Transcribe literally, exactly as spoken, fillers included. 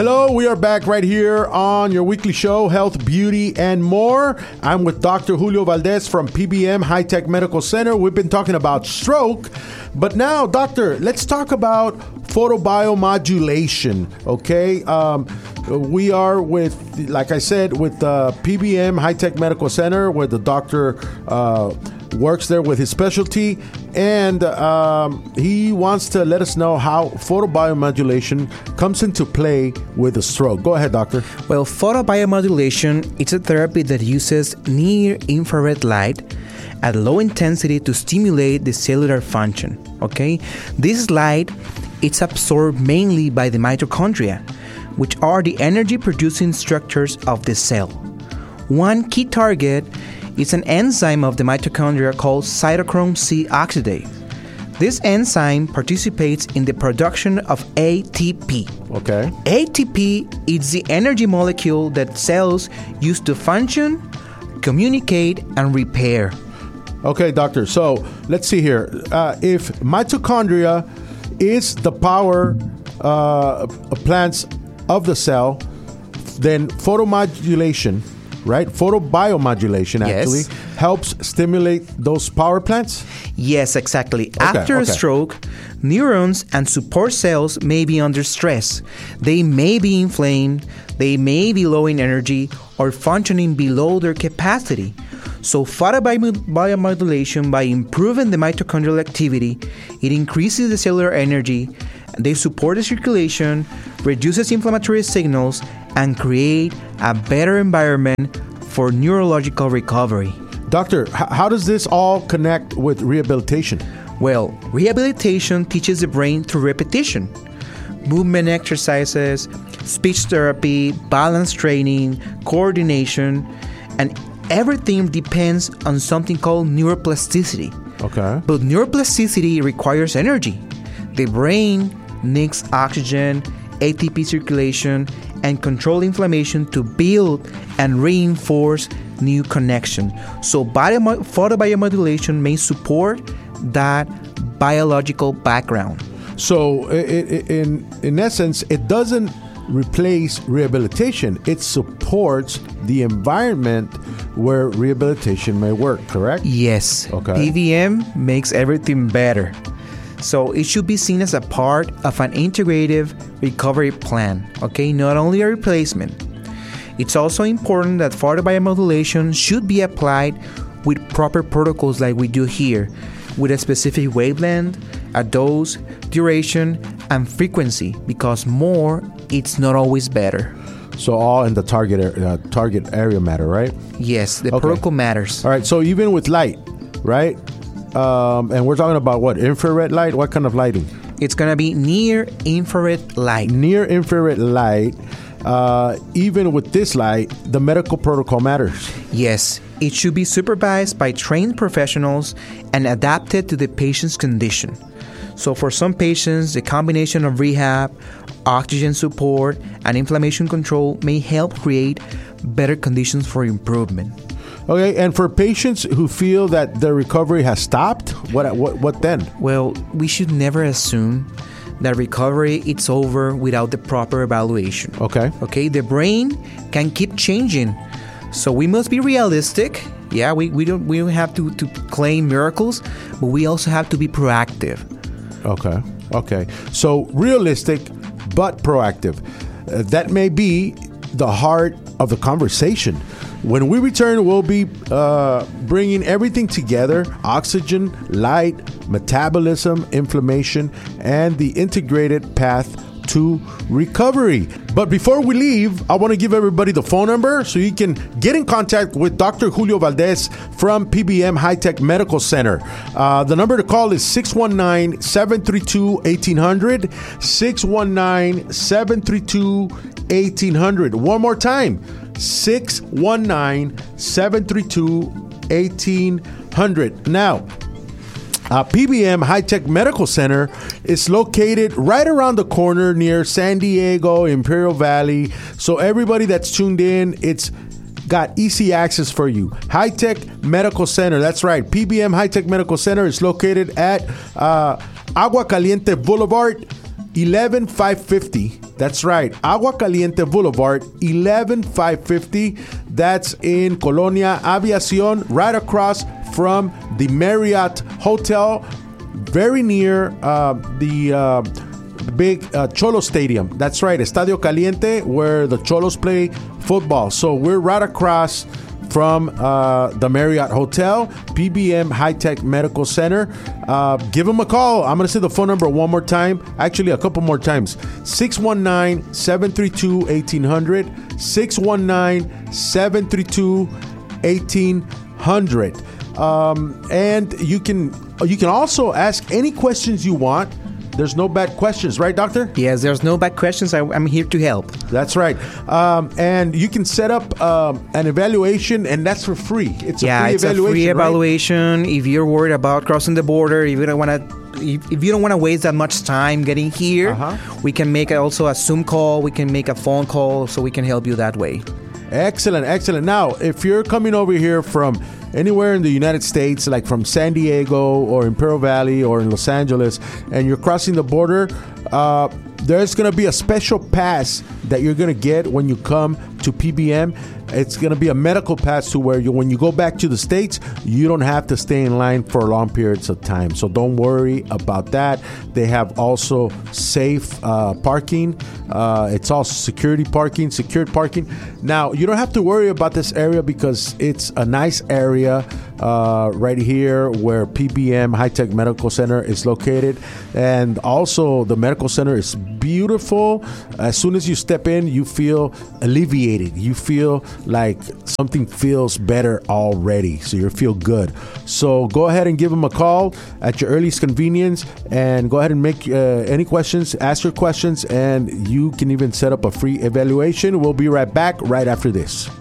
Hello, we are back right here on your weekly show, Health, Beauty, and More. I'm with Doctor Julio Valdez from P B M High Tech Medical Center. We've been talking about stroke, but now, doctor, let's talk about photobiomodulation, okay? Um, we are with, like I said, with uh, P B M High Tech Medical Center, where the doctor uh, works there with his specialty, and um, he wants to let us know how photobiomodulation comes into play with a stroke. Go ahead, doctor. Well, photobiomodulation is a therapy that uses near-infrared light at low intensity to stimulate the cellular function, okay? This light is absorbed mainly by the mitochondria, which are the energy-producing structures of the cell. One key target is an enzyme of the mitochondria called cytochrome C oxidase. This enzyme participates in the production of A T P. Okay. A T P is the energy molecule that cells use to function, communicate, and repair. Okay, doctor. So let's see here. Uh, if mitochondria is the power uh, plants of the cell, then photomodulation, right? Photobiomodulation actually Yes. helps stimulate those power plants? Yes, exactly. Okay, After a okay. stroke, neurons and support cells may be under stress. They may be inflamed, they may be low in energy, or functioning below their capacity. So photobiomodulation, by improving the mitochondrial activity, it increases the cellular energy, they support the circulation, reduces inflammatory signals, and create a better environment for neurological recovery. Doctor, h- how does this all connect with rehabilitation? Well, rehabilitation teaches the brain through repetition. Movement exercises, speech therapy, balance training, coordination, and everything depends on something called neuroplasticity. Okay. But neuroplasticity requires energy. The brain needs oxygen, A T P circulation, and control inflammation to build and reinforce new connection. So biomo- photobiomodulation may support that biological background. So i- i- in in essence, it doesn't replace rehabilitation. It supports the environment where rehabilitation may work, correct? Yes, Okay. P V M makes everything better. So it should be seen as a part of an integrative recovery plan, okay? Not only a replacement. It's also important that photobiomodulation should be applied with proper protocols like we do here, with a specific wavelength, a dose, duration, and frequency, because more, it's not always better. So all in the target ar- uh, target area matter, right? Yes, the Okay. protocol matters. All right. So even with light, right? Um, and we're talking about what? Infrared light? What kind of lighting? It's going to be near infrared light. Near infrared light. Uh, even with this light, the medical protocol matters. Yes, it should be supervised by trained professionals and adapted to the patient's condition. So for some patients, the combination of rehab, oxygen support, and inflammation control may help create better conditions for improvement. Okay, and for patients who feel that their recovery has stopped, what what what then? Well, we should never assume that recovery is over without the proper evaluation. Okay. Okay, the brain can keep changing. So we must be realistic. Yeah, we, we don't we don't have to, to claim miracles, but we also have to be proactive. Okay. Okay. So realistic, but proactive. Uh, that may be the heart of the conversation. When we return, we'll be uh, bringing everything together: oxygen, light, metabolism, inflammation, and the integrated path to recovery. But before we leave, I want to give everybody the phone number so you can get in contact with Doctor Julio Valdez from P B M High Tech Medical Center. Uh, the number to call is six one nine, seven three two, one eight hundred, six one nine, seven three two, one eight hundred. One more time, six one nine, seven three two, one eight hundred. Now, Uh, P B M High Tech Medical Center is located right around the corner near San Diego, Imperial Valley. So everybody that's tuned in, it's got easy access for you. High Tech Medical Center, that's right. P B M High Tech Medical Center is located at uh, Agua Caliente Boulevard, eleven five fifty. That's right. Agua Caliente Boulevard, eleven five fifty. That's in Colonia Aviación, right across from the Marriott Hotel, very near uh, the uh, big uh, Cholo Stadium. That's right, Estadio Caliente, where the Cholos play football. So we're right across from uh, the Marriott Hotel, P B M High Tech Medical Center. Uh, give them a call. I'm going to say the phone number one more time. Actually, a couple more times. six one nine, seven three two, one eight zero zero. six one nine, seven three two, one eight zero zero. Um, and you can you can also ask any questions you want. There's no bad questions, right, doctor? Yes, there's no bad questions. I, I'm here to help. That's right. Um, and you can set up um, an evaluation, and that's for free. It's yeah, a free it's evaluation, a free right? evaluation. If you're worried about crossing the border, if you don't want to, if, if you don't want to waste that much time getting here, Uh-huh. we can make also a Zoom call. We can make a phone call, so we can help you that way. Excellent, excellent. Now, if you're coming over here from anywhere in the United States, like from San Diego or Imperial Valley or in Los Angeles, and you're crossing the border, uh, there's going to be a special pass that you're going to get when you come to P B M. It's going to be a medical pass to where you, when you go back to the States, you don't have to stay in line for long periods of time. So don't worry about that. They have also safe uh, parking. Uh, it's also security parking, secured parking. Now, you don't have to worry about this area because it's a nice area uh, right here where P B M High Tech Medical Center is located. And also, the medical center is beautiful. As soon as you step in, you feel alleviated. You feel like something feels better already. So you feel good. So go ahead and give them a call at your earliest convenience and go ahead and make uh, any questions, ask your questions, and you can even set up a free evaluation. We'll be right back right after this.